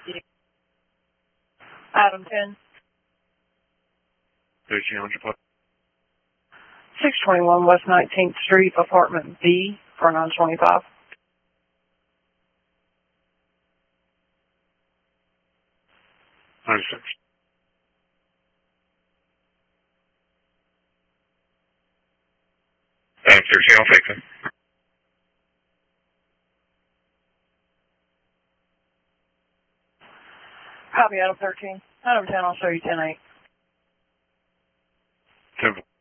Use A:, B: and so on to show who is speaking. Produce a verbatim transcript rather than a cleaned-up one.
A: Item ten.
B: thirteen hundred plus.
A: six twenty-one West nineteenth Street, apartment B, for nine twenty-five.
B: ninety-six. Uh, thirteen, I'll take them.
A: Copy item thirteen. Item ten, I'll show you ten eight.
B: ten.